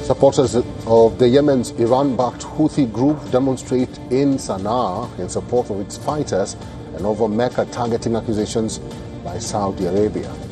Supporters of the Yemen's Iran-backed Houthi group demonstrate in Sana'a in support of its fighters and over Mecca targeting accusations by Saudi Arabia.